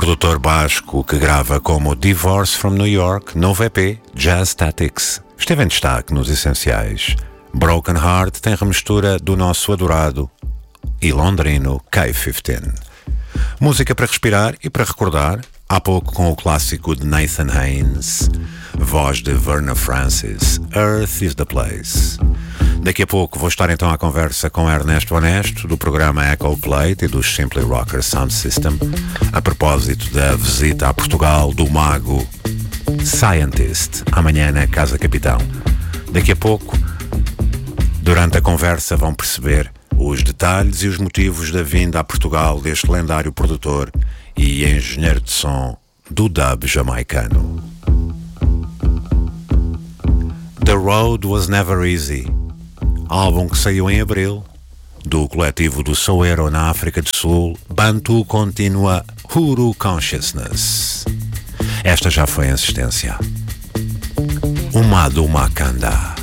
produtor basco que grava como Divorce from New York, novo EP, Jazz Tactics. Esteve em destaque nos essenciais. Broken Heart tem remistura do nosso adorado e londrino K15. Música para respirar e para recordar, há pouco com o clássico de Nathan Haynes, voz de Verna Francis, Earth is the Place. Daqui a pouco vou estar então à conversa com Ernesto Honesto, do programa Echo Plate e dos Simply Rockers Sound System, a propósito da visita a Portugal do mago Scientist, amanhã na Casa Capitão. Daqui a pouco, durante a conversa, vão perceber os detalhes e os motivos da vinda a Portugal deste lendário produtor e engenheiro de som do dub jamaicano. The Road Was Never Easy, álbum que saiu em abril, do coletivo do Soweto na África do Sul, Bantu Continua Huru Consciousness. Esta já foi a assistência. Umadu Makanda.